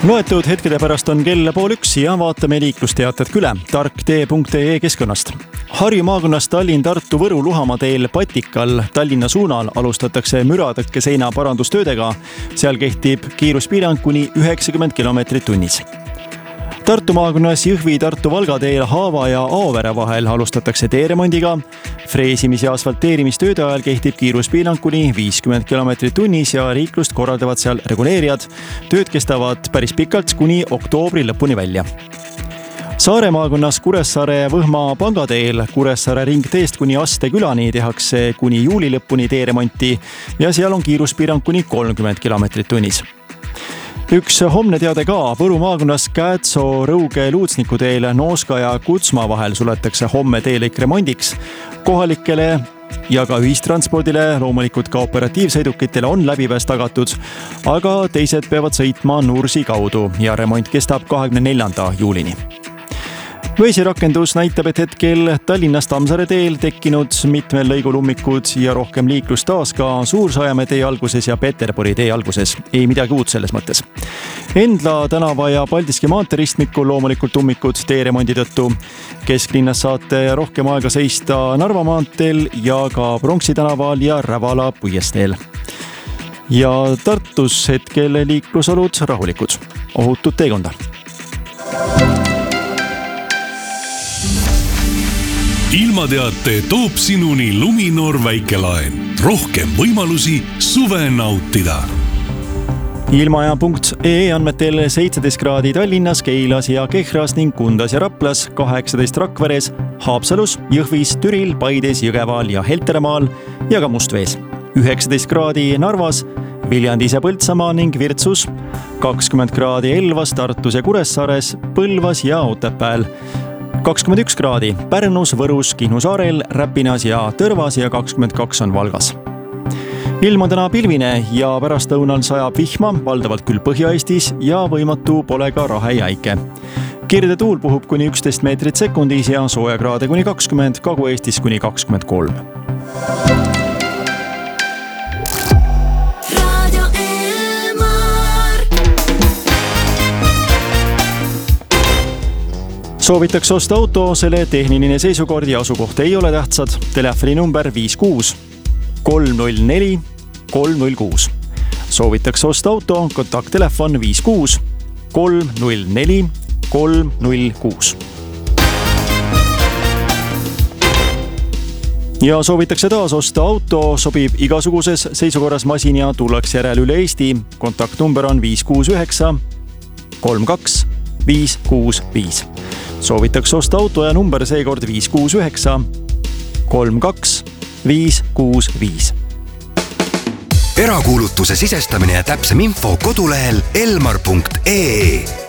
Loetud hetkede pärast on kell 12:30 ja vaatame liiklusteated üle tarktee.ee keskkonnast. Harju maakonnas Tallinn-Tartu-Võru Luhamaa teel Patikal Tallinna suunal alustatakse müratõkkeseina parandustöödega. Seal kehtib kiiruspiirang kuni 90 kilomeetrit tunnis. Tartu maakonnas Jõhvi-Tartu-Valga teel Haava ja Aovere vahel alustatakse teeremondiga. Freesimis- ja asfalteerimistööde ajal kehtib kiiruspiirang kuni 50 kilomeetrit tunnis ja liiklust korraldavad seal reguleerijad. Tööd kestavad päris pikalt kuni oktoobri lõpuni välja. Saare maakonnas Kuressaare-Võhma pangateel Kuressaare ringteest kuni Aste külani tehakse kuni juuli lõpuni teeremonti ja seal on kiiruspiirang kuni 30 kilomeetrit tunnis. Üks homne teade ka. Võru maakonnas Käätso-Rõuge-Luutsniku teel Nooska ja Kutsma vahel suletakse homme teelõik remondiks. Kohalikele ja ka ühistranspordile, loomulikult ka operatiivsõidukitele on läbipääs tagatud, aga teised peavad sõitma Nursi kaudu ja remont kestab 24. juulini. Veesirakendus näitab, et hetkel Tallinnas Tammsaare teel tekkinud mitmel lõigul ummikud ja rohkem liiklust taas ka Suur-Saiamäe tee alguses ja Peterburi tee alguses. Ei midagi uut selles mõttes. Endla tänava ja Paldiski maantee ristmikul loomulikult ummikud teeremondi tõttu. Kesklinnas saate rohkem aega seista Narva maanteel ja ka Pronksi tänaval ja Rävala puiesteel. Ja Tartus hetkel liiklusolud rahulikud. Ohutut teekonda! Ilmateate toob sinuni Luminor väikelaen. Rohkem võimalusi suve nautida. Ilmaja.ee andmetel 17 kraadi Tallinnas, Keilas ja Kehras ning Kundas ja Raplas, 18 Rakveres, Haapsalus, Jõhvis, Türil, Paides, Jõgeval ja Helteremaal ja ka Mustvees. 19 kraadi Narvas, Viljandis ja Põltsamaa ning Virtsus, 20 kraadi Elvas, Tartus ja Kuressaares, Põlvas ja Otepääl. 21 kraadi Pärnus, Võrus, Kihnu saarel, Räpinas ja Tõrvas ja 22 on Valgas. Ilm on täna pilvine ja pärastlõunal sajab vihma, valdavalt küll Põhja-Eestis ja võimatu pole ka rahe ja äike. Kirde tuul puhub kuni 11 meetrit sekundis ja soojakraade kuni 20, Kagu-Eestis kuni 23. Soovitakse osta auto, selle tehniline seisukord ja asukoht ei ole tähtsad. Telefoni number 56 304 306. Soovitakse osta auto, kontakttelefon 56 304 306. Ja soovitakse taas osta auto, sobib igasuguses seisukorras masin ja tullakse järel üle Eesti. Kontaktnumber on 569 32 565. Soovitakse osta auto ja number seekord 569 32 565. Erakuulutuse sisestamine ja täpsem info kodulehel elmar.ee.